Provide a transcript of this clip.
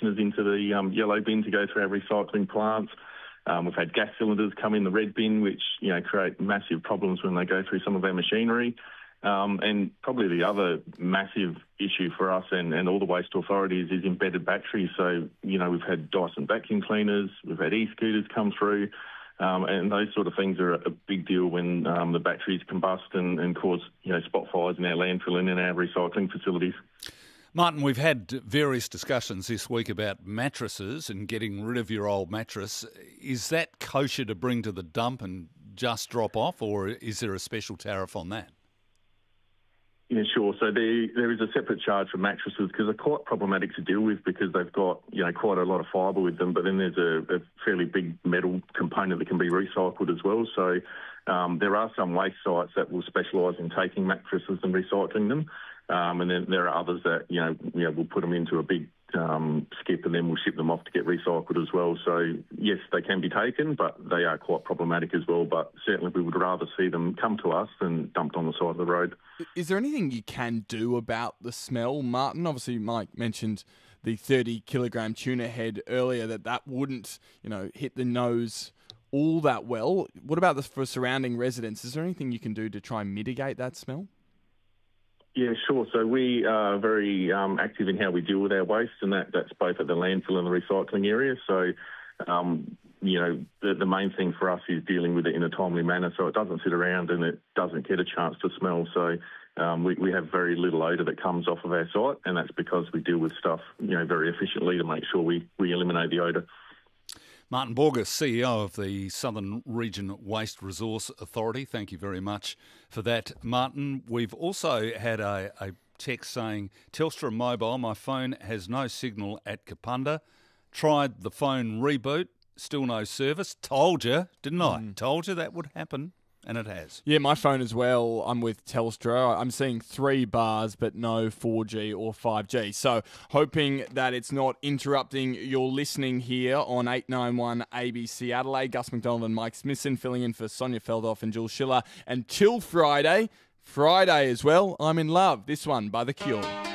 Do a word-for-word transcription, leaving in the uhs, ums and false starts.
conditioners into the um, yellow bin to go through our recycling plants. Um, we've had gas cylinders come in the red bin, which, you know, create massive problems when they go through some of our machinery. Um, and probably the other massive issue for us and, and all the waste authorities is embedded batteries. So, you know, we've had Dyson vacuum cleaners, we've had e-scooters come through, um, and those sort of things are a big deal when um, the batteries combust and, and cause, you know, spot fires in our landfill and in our recycling facilities. Martin, we've had various discussions this week about mattresses and getting rid of your old mattress. Is that kosher to bring to the dump and just drop off, or is there a special tariff on that? Yeah, sure. So there, there is a separate charge for mattresses because they're quite problematic to deal with because they've got, you know, quite a lot of fibre with them, but then there's a, a fairly big metal component that can be recycled as well. So um, there are some waste sites that will specialise in taking mattresses and recycling them. Um, and then there are others that, you know, you know, we'll put them into a big um, skip and then we'll ship them off to get recycled as well. So, yes, they can be taken, but they are quite problematic as well. But certainly we would rather see them come to us than dumped on the side of the road. Is there anything you can do about the smell, Martin? Obviously, Mike mentioned the thirty kilogram tuna head earlier, that that wouldn't, you know, hit the nose all that well. What about the, for surrounding residents? Is there anything you can do to try and mitigate that smell? Yeah, sure. So we are very um, active in how we deal with our waste, and that, that's both at the landfill and the recycling area. So, um, you know, the, the main thing for us is dealing with it in a timely manner so it doesn't sit around and it doesn't get a chance to smell. So um, we, we have very little odour that comes off of our site, and that's because we deal with stuff, you know, very efficiently to make sure we, we eliminate the odour. Martin Borges, C E O of the Southern Region Waste Resource Authority. Thank you very much for that, Martin. We've also had a, a text saying, Telstra Mobile, my phone has no signal at Kapunda. Tried the phone reboot, still no service. Told you, didn't I? Mm. Told you that would happen. And it has. Yeah, my phone as well. I'm with Telstra. I'm seeing three bars, but no four G or five G. So hoping that it's not interrupting your listening here on eight ninety-one A B C Adelaide. Gus McDonald and Mike Smithson filling in for Sonia Feldoff and Jules Schiller. Until Friday, Friday as well, I'm in Love. This one by The Cure.